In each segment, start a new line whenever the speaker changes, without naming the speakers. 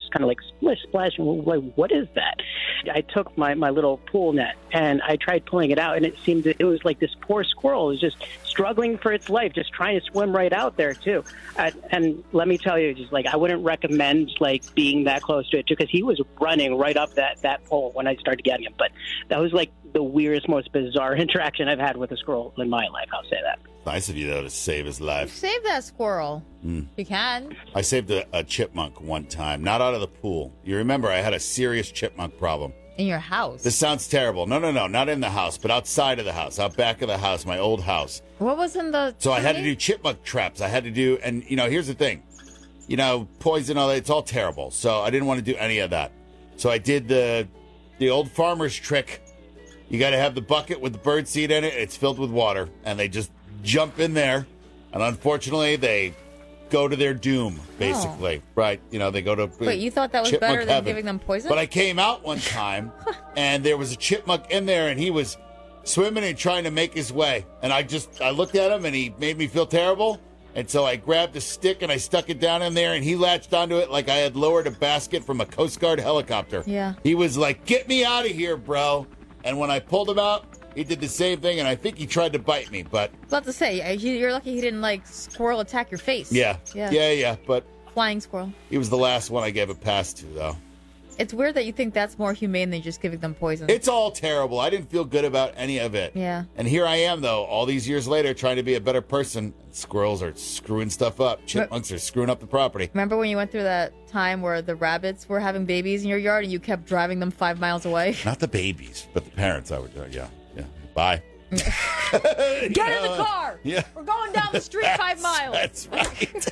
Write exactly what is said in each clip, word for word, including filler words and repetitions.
kind of like splish, splash. And like, what is that? I took my, my little pool net and I tried pulling it out, and it seemed that it was like this poor squirrel was just struggling for its life, just trying to swim right out there too. Uh, and let me tell you, just like I wouldn't recommend like being that close to it too, because he was running right up that that pole when I started getting him. But that was like the weirdest, most bizarre interaction I've had with a squirrel in my life. I'll say that.
Nice of you, though, to save his life.
Save that squirrel.
Mm.
You can.
I saved a, a chipmunk one time, not out of the pool. You remember I had a serious chipmunk problem.
In your house?
This sounds terrible. No, no, no, not in the house, but outside of the house, out back of the house, my old house.
What was in the
So
tree?
I had to do chipmunk traps. I had to do, and, you know, here's the thing. You know, poison, all that, it's all terrible. So I didn't want to do any of that. So I did the the old farmer's trick. You got to have the bucket with the bird seed in it. It's filled with water, and they just jump in there, and unfortunately, they go to their doom, basically. Oh. Right? You know, they go to
Wait, you thought that was better than heaven. Giving them poison?
But I came out one time, and there was a chipmunk in there, and he was swimming and trying to make his way. And I just, I looked at him, and he made me feel terrible. And so I grabbed a stick, and I stuck it down in there, and he latched onto it like I had lowered a basket from a Coast Guard helicopter.
Yeah.
He was like, get me out of here, bro. And when I pulled him out, he did the same thing, and I think he tried to bite me, but...
I was about to say, you're lucky he didn't, like, squirrel attack your face.
Yeah. Yeah, yeah, yeah, but...
Flying squirrel.
He was the last one I gave a pass to, though.
It's weird that you think that's more humane than just giving them poison.
It's all terrible. I didn't feel good about any of it.
Yeah.
And here I am, though, all these years later, trying to be a better person. Squirrels are screwing stuff up. Chipmunks are screwing up the property.
Remember when you went through that time where the rabbits were having babies in your yard and you kept driving them five miles away?
Not the babies, but the parents, I would do. Yeah, yeah. Bye.
Get know, in the car.
Yeah.
We're going down the street
that's,
five miles.
That's right.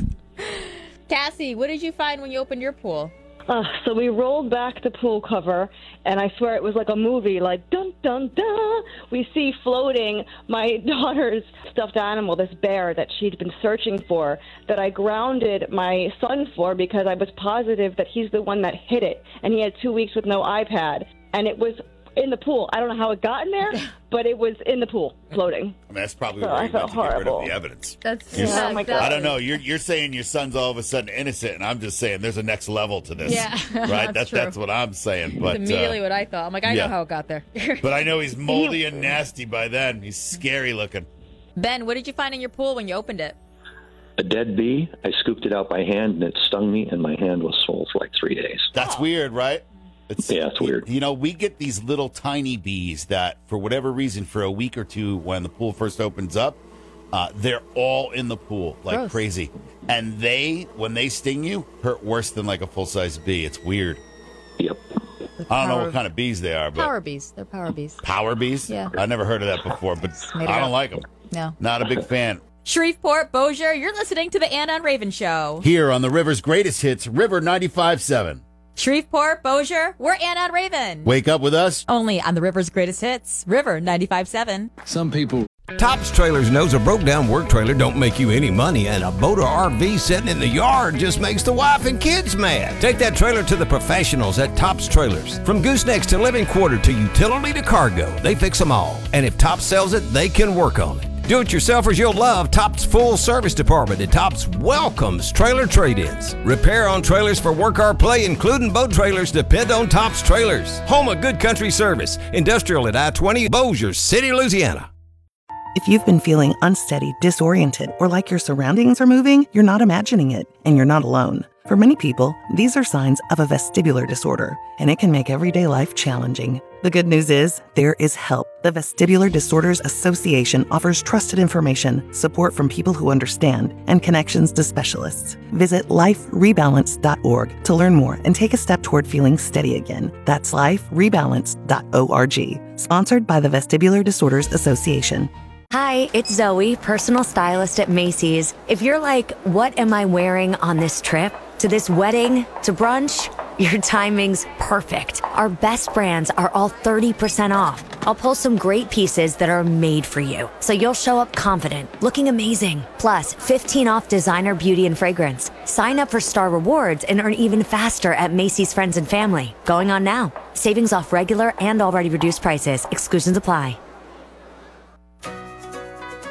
Cassie, what did you find when you opened your pool?
Uh, so we rolled back the pool cover, and I swear it was like a movie, like dun dun dun. We see floating my daughter's stuffed animal, this bear that she'd been searching for, that I grounded my son for because I was positive that he's the one that hit it, and he had two weeks with no iPad, and it was in the pool. I don't know how it got in there, but it was in the pool, floating.
I mean, that's probably
so
where
I
you went to
horrible.
get rid of the evidence.
That's
you're,
yeah,
oh my
exactly.
God.
I don't know. You're you're saying your son's all of a sudden innocent, and I'm just saying there's a next level to this.
Yeah,
right.
that's
that's
true.
that's what I'm saying. But
that's immediately
uh,
what I thought. I'm like, I
yeah.
know how it got there.
But I know he's moldy and nasty by then. He's scary looking.
Ben, what did you find in your pool when you opened it?
A dead bee. I scooped it out by hand, and it stung me, and my hand was swole for like three days.
That's oh. weird, right?
It's, yeah, it's weird.
You know, we get these little tiny bees that, for whatever reason, for a week or two when the pool first opens up, uh, they're all in the pool like
Gross.
crazy. And they, when they sting you, hurt worse than like a full-size bee. It's weird.
Yep.
I don't know what kind of bees they are. but
Power bees. They're power bees.
Power bees?
Yeah.
I've never heard of that before, but I don't
up.
like them.
No.
Not a big fan.
Shreveport, Bossier, you're listening to the Anna and Raven Show.
Here on the River's Greatest Hits, River ninety-five point seven.
Shreveport, Bossier, we're Anna and Raven.
Wake up with us.
Only on the River's Greatest Hits, River ninety-five point seven.
Some people... Tops Trailers knows a broke-down work trailer don't make you any money, and a boat or R V sitting in the yard just makes the wife and kids mad. Take that trailer to the professionals at Tops Trailers. From goosenecks to living quarter to utility to cargo, they fix them all. And if Tops sells it, they can work on it. Do-it-yourselfers you'll love, Tops Full Service Department at Tops welcomes trailer trade-ins. Repair on trailers for work or play, including boat trailers, depend on Tops Trailers. Home of good country service. Industrial at I twenty, Bossier City, Louisiana.
If you've been feeling unsteady, disoriented, or like your surroundings are moving, you're not imagining it, and you're not alone. For many people, these are signs of a vestibular disorder, and it can make everyday life challenging. The good news is, there is help. The Vestibular Disorders Association offers trusted information, support from people who understand, and connections to specialists. Visit life rebalance dot org to learn more and take a step toward feeling steady again. That's life rebalance dot org. Sponsored by the Vestibular Disorders Association.
Hi, it's Zoe, personal stylist at Macy's. If you're like, what am I wearing on this trip? To this wedding? To brunch? Your timing's perfect. Our best brands are all thirty percent off. I'll pull some great pieces that are made for you, so you'll show up confident, looking amazing. Plus, fifteen off designer beauty and fragrance. Sign up for Star Rewards and earn even faster at Macy's Friends and Family. Going on now. Savings off regular and already reduced prices. Exclusions apply.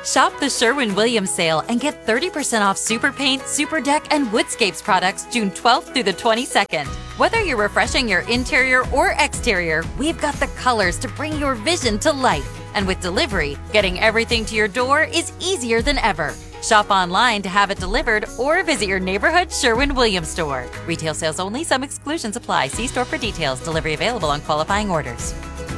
Shop the Sherwin-Williams sale and get thirty percent off Super Paint, Super Deck, and Woodscapes products June twelfth through the twenty-second. Whether you're refreshing your interior or exterior, we've got the colors to bring your vision to life. And with delivery, getting everything to your door is easier than ever. Shop online to have it delivered or visit your neighborhood Sherwin-Williams store. Retail sales only. Some exclusions apply. See store for details. Delivery available on qualifying orders.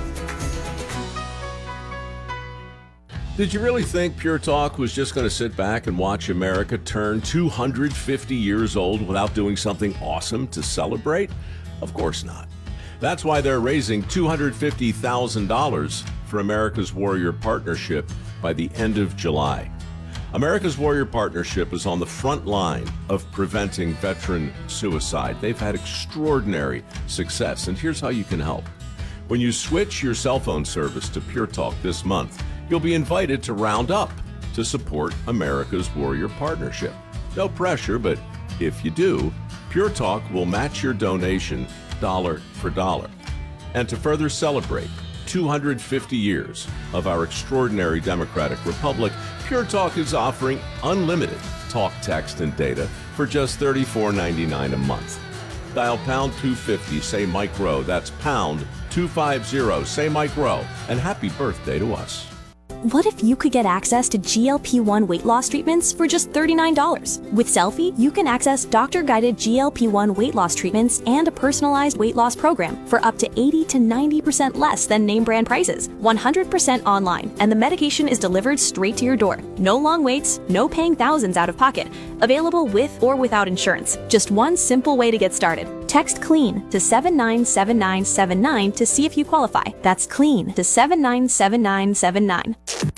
Did you really think Pure Talk was just going to sit back and watch America turn two hundred fifty years old without doing something awesome to celebrate? Of course not. That's why they're raising two hundred fifty thousand dollars for America's Warrior Partnership by the end of July. America's Warrior Partnership is on the front line of preventing veteran suicide. They've had extraordinary success, and here's how you can help. When you switch your cell phone service to Pure Talk this month, you'll be invited to round up to support America's Warrior Partnership. No pressure, but if you do, Pure Talk will match your donation dollar for dollar. And to further celebrate two hundred fifty years of our extraordinary democratic republic, Pure Talk is offering unlimited talk, text, and data for just thirty-four ninety-nine a month. Dial pound two fifty, say Mike Rowe. That's pound two fifty, say Mike Rowe. And happy birthday to us.
What if you could get access to G L P one weight loss treatments for just thirty-nine dollars? With Selfie, you can access doctor-guided G L P one weight loss treatments and a personalized weight loss program for up to eighty to ninety percent less than name brand prices, one hundred percent online, and the medication is delivered straight to your door. No long waits, no paying thousands out of pocket. Available with or without insurance. Just one simple way to get started. Text CLEAN to seven nine seven nine seven nine to see if you qualify. That's CLEAN to seven nine seven nine seven nine.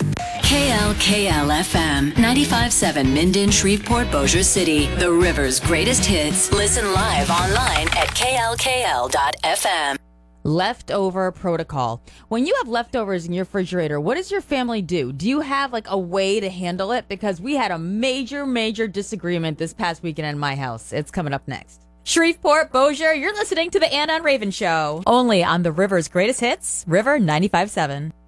K L K L F M, ninety-five point seven Minden, Shreveport, Bossier City. The river's greatest hits. Listen live online at K L K L dot F M.
Leftover protocol. When you have leftovers in your refrigerator, what does your family do? Do you have like a way to handle it? Because we had a major, major disagreement this past weekend in my house. It's coming up next. Shreveport, Bossier, you're listening to the Anna and Raven Show. Only on the river's greatest hits, River ninety-five point seven.